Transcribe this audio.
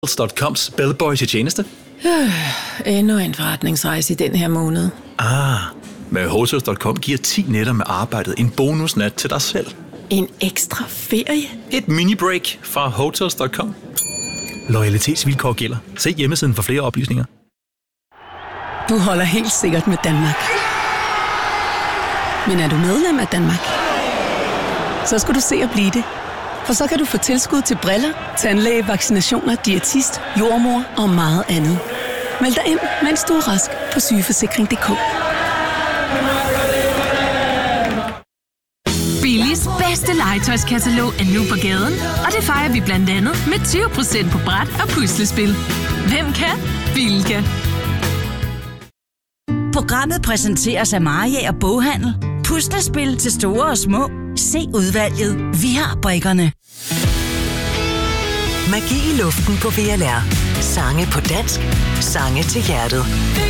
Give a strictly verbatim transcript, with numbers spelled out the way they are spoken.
punktum coms bellboy til tjeneste. Øh, endnu en forretningsrejse i den her måned. Ah, med Hotels punktum com giver ti nætter med arbejdet en bonusnat til dig selv. En ekstra ferie? Et mini-break fra Hotels punktum com. Loyalitetsvilkår gælder. Se hjemmesiden for flere oplysninger. Du holder helt sikkert med Danmark. Men er du medlem af Danmark? Så skal du se at blive det. For så kan du få tilskud til briller, tandlæge, vaccinationer, diætist, jordmor og meget andet. Meld dig ind, mens du er rask på sygeforsikring punktum d k. Billis bedste legetøjskatalog er nu på gaden, og det fejrer vi blandt andet med tyve procent på bræt og puslespil. Hvem kan? Bilka. Programmet præsenteres af Maria og Boghandel. Puslespil til store og små. Se udvalget. Vi har brikkerne. Magi i luften på V L R. Sange på dansk. Sange til hjertet.